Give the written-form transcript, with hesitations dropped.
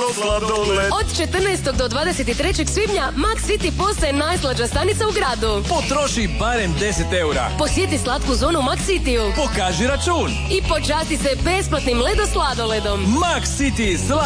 sladoled. Od 14. do 23. svibnja Max City postaje najslađa stanica u gradu. Potroši barem 10 eura. Posjeti slatku zonu u Max Cityu. Pokaži račun. I počasti se besplatnim ledo sladoledom. Max City,